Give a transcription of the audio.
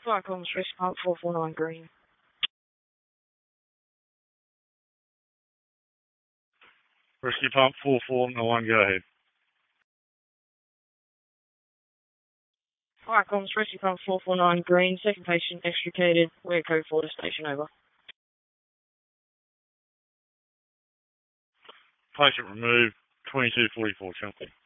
Fire comms, rescue pump 449 green. Rescue pump 449, go ahead. Fire comms, rescue pump 449 green. Second patient extricated. We're code 4 to station, over. Patient removed, 2244, Chunky.